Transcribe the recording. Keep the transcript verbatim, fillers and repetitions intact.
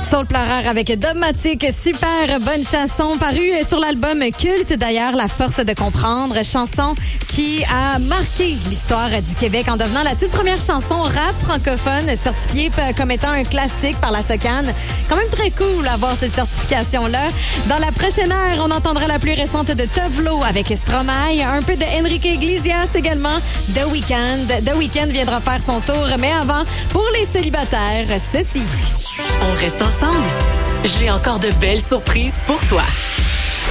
Soul pleureur avec Dogmatique, super bonne chanson parue sur l'album Culte, d'ailleurs La force de comprendre, chanson qui a marqué l'histoire du Québec en devenant la toute première chanson rap francophone certifiée comme étant un classique par la SOCAN. Quand même très cool d'avoir cette certification-là. Dans la prochaine heure, on entendra la plus récente de Tovlo avec Stromae, un peu de Enrique Iglesias également, The Weeknd. The Weeknd viendra faire son tour, mais avant, pour les célibataires, ceci. On reste ensemble. J'ai encore de belles surprises pour toi.